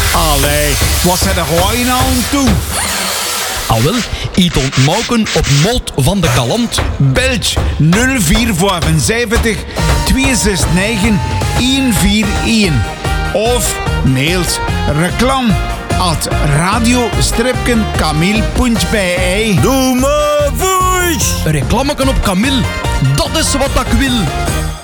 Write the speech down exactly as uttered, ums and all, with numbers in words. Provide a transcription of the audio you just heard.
Allee, wat zijn er gewoon nou aan toe? Al wel, iets ontmoken op Molt van de Kalant. Belg nul vier zeven twee zes negen een vier een. Of mails reclam at radio-kamil punt b e. Doe maar voice! Reclameken op Camille, dat is wat ik wil.